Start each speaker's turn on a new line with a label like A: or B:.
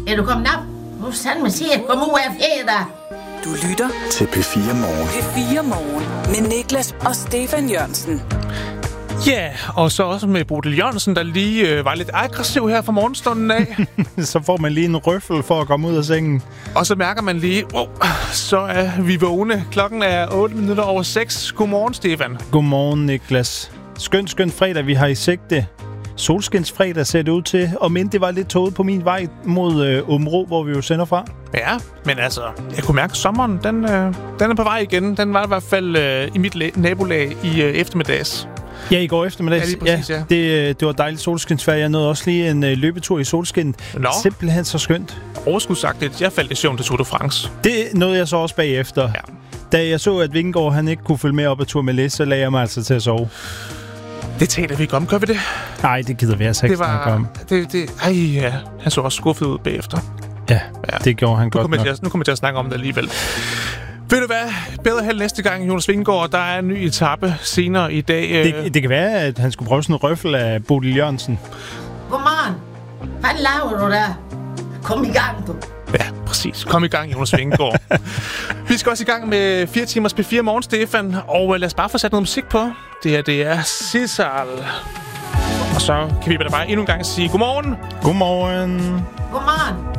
A: Er du kommet op? Nu sandt man siger, kom ud af fætter.
B: Du lytter
C: til P4 Morgen.
B: P4 Morgen med Niklas og Stefan Jørgensen.
D: Ja, og så også med Bodil Jørgensen, der lige var lidt aggressiv her fra morgenstunden af.
E: Så får man lige en røffel for at komme ud af sengen.
D: Og så mærker man lige, så er vi vågne. Klokken er 8:08. Godmorgen, Stefan.
E: Godmorgen, Niklas. Skøn fredag, vi har i sigte. Solskinsfredag ser det ud til, og men det var lidt tåget på min vej mod Områ, hvor vi jo sender fra.
D: Ja, men altså, jeg kunne mærke, at sommeren, den er på vej igen. Den var i hvert fald i mit nabolag i eftermiddags.
E: Ja, i går eftermiddags.
D: Ja, lige præcis, ja.
E: Det var dejligt solskinsvejr. Jeg nåede også lige en løbetur i solskin.
D: Nå.
E: Simpelthen så skønt.
D: Overskudsagtigt. Jeg faldt i søvn til Tour de France.
E: Det nåede jeg så også bagefter. Ja. Da jeg så, at Vingegaard han ikke kunne følge med op ad Tour med så lagde jeg mig altså til at sove.
D: Det taler vi ikke om, gør vi det?
E: Nej, det gider vi altså ikke snakke om.
D: Han så også skuffet ud bagefter.
E: Ja, det gjorde han godt nok.
D: Nu kommer jeg til at snakke om det alligevel. Ved du hvad? Bedre held næste gang, Jonas Vingegaard. Der er en ny etape senere i dag.
E: Det kan være, at han skulle prøve sådan en røffel af Bodil Jørgensen.
A: Godmorgen. Hvad laver du der? Kom i gang, du.
D: Ja, præcis. Kom i gang, Jonas Vingegaard. Vi skal også i gang med 4 timers P4 Morgen, Stefan. Og lad os bare få sat noget musik på. Det her, det er Sissal. Og så kan vi bare endnu en gang sige godmorgen.
E: Godmorgen.
A: Godmorgen.